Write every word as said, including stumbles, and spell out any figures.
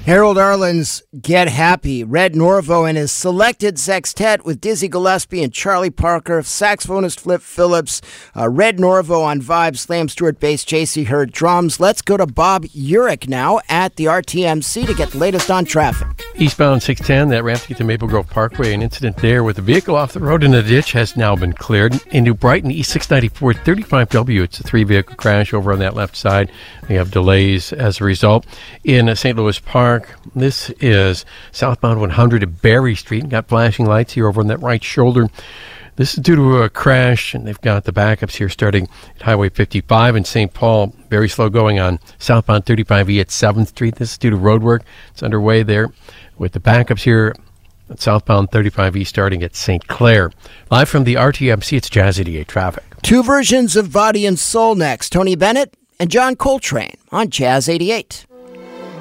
Harold Arlen's Get Happy. Red Norvo and his selected sextet with Dizzy Gillespie and Charlie Parker, saxophonist Flip Phillips, uh, Red Norvo on vibes, Slam Stewart bass, J C Hurd drums. Let's go to Bob Urich now at the R T M C to get the latest on traffic. Eastbound six ten, that ramp to get to Maple Grove Parkway, an incident there with a vehicle off the road in a ditch has now been cleared. Into Brighton, East six ninety-four, thirty-five W, it's a three-vehicle crash over on that left side. We have delays as a result. In uh, Saint Louis Park, this is southbound one hundred at Berry Street. Got flashing lights here over on that right shoulder. This is due to a crash, and they've got the backups here starting at Highway fifty-five in Saint Paul. Very slow going on southbound thirty-five E at seventh Street. This is due to road work. It's underway there with the backups here at southbound thirty-five E starting at Saint Clair. Live from the R T M C, it's Jazz eighty-eight Traffic. Two versions of Body and Soul next. Tony Bennett and John Coltrane on Jazz eighty-eight.